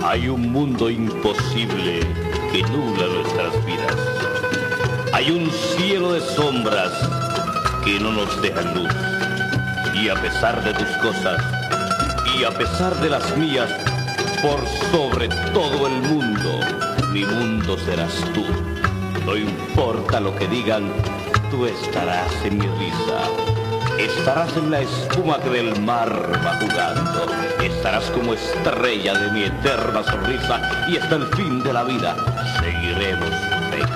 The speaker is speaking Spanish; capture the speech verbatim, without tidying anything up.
Hay un mundo imposible que nubla nuestras vidas. Hay un cielo de sombras que no nos dejan luz. Y a pesar de tus cosas, y a pesar de las mías, por sobre todo el mundo, mi mundo serás tú. No importa lo que digan, tú estarás en mi risa. Estarás en la espuma que del mar va jugando. Estarás como estrella de mi eterna sonrisa. Y hasta el fin de la vida seguiremos